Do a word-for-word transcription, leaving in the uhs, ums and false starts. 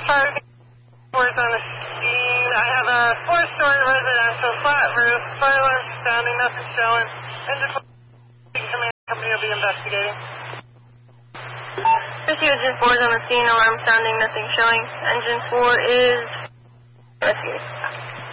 fire doors on the scene. I have a four-story residential flat roof. Fire alarm sounding, nothing showing. Engine four command company will be investigating. Fifty Engine four is on the scene. Alarm sounding, nothing showing. Engine four is investigating.